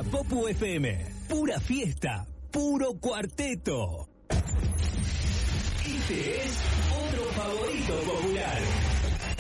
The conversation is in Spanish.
Escucha Popu FM. Pura fiesta, puro cuarteto. Este es otro favorito popular.